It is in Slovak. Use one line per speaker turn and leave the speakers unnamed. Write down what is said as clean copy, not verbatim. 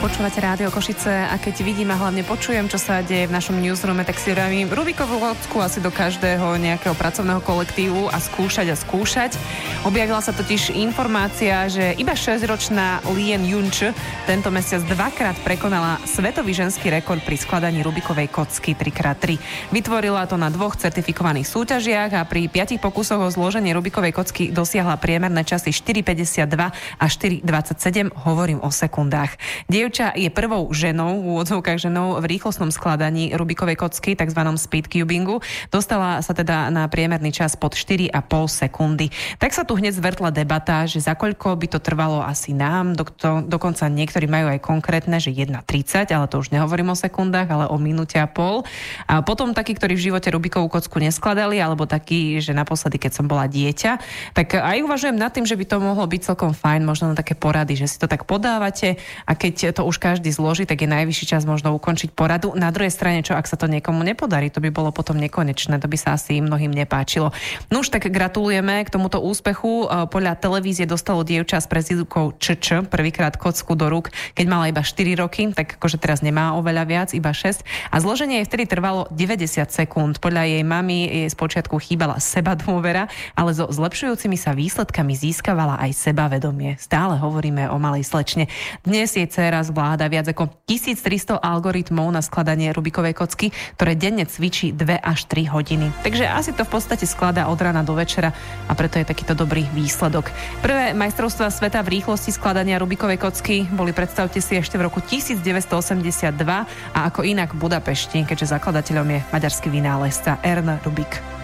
Počúvate Rádio Košice a keď vidím a hlavne počujem, čo sa deje v našom newsroome, tak si vravím Rubikovú kocku asi do každého nejakého pracovného kolektívu a skúšať. Objavila sa totiž informácia, že iba 6-ročná Lien Junč tento mesiac dvakrát prekonala svetový ženský rekord pri skladaní Rubikovej kocky 3x3. Vytvorila to na 2 certifikovaných súťažiach a pri 5 pokusoch o zloženie Rubikovej kocky dosiahla priemerné časy 4,52 a 4,27, hovorím o sekundách. Dievča je prvou ženou, v úvodzovkách ženou, v rýchlostnom skladaní Rubikovej kocky, takzvanom speed cubingu. Dostala sa teda na priemerný čas pod 4,5 sekundy. Tak sa tu hneď zvrtla debata, že za koľko by to trvalo asi nám, dokonca niektorí majú aj konkrétne, že 1,30, ale to už nehovorím o sekundách, ale o minúte a pol. A potom takí, ktorí v živote Rubikovú kocku neskladali, alebo takí, že naposledy, keď som bola dieťa, tak aj uvažujem nad tým, že by to mohlo byť celkom fajn, možno na také porady, že si to tak podávate a keď to už každý zloží, tak je najvyšší čas možno ukončiť poradu. Na druhej strane, čo ak sa to niekomu nepodarí, to by bolo potom nekonečné, to by sa asi mnohým nepáčilo. No už tak gratulujeme k tomuto úspechu. Podľa televízie dostalo dievča s prezývkou ČČ prvýkrát kocku do rúk, keď mala iba 4 roky, tak akože teraz nemá oveľa viac, iba 6. A zloženie jej vtedy trvalo 90 sekúnd. Podľa jej mamy jej spočiatku chýbala sebadôvera, ale so zlepšujúcimi sa výsledkami získavala aj sebavedomie. Stále hovoríme o malej slečne. Dnes jej dcéra zvláda viac ako 1300 algoritmov na skladanie Rubikovej kocky, ktoré denne cvičí 2 až 3 hodiny. Takže asi to v podstate skladá od rána do večera a preto je takýto dobrý výsledok. Prvé majstrovstvá sveta v rýchlosti skladania Rubikovej kocky boli, predstavte si, ešte v roku 1982 a ako inak v Budapešti, keďže zakladateľom je maďarský vynálezca Ernst Rubik.